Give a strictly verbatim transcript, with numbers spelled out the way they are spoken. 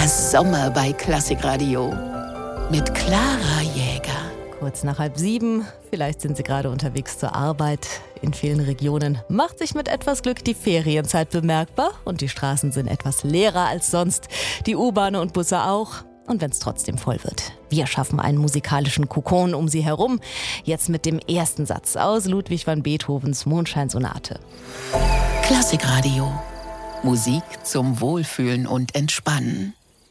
Sommer bei Klassikradio mit Clara Jäger. Kurz nach halb sieben, vielleicht sind Sie gerade unterwegs zur Arbeit. In vielen Regionen macht sich mit etwas Glück die Ferienzeit bemerkbar und die Straßen sind etwas leerer als sonst, die U-Bahnen und Busse auch. Und wenn es trotzdem voll wird. Wir schaffen einen musikalischen Kokon um Sie herum. Jetzt mit dem ersten Satz aus Ludwig van Beethovens Mondscheinsonate. Klassikradio. Musik zum Wohlfühlen und Entspannen.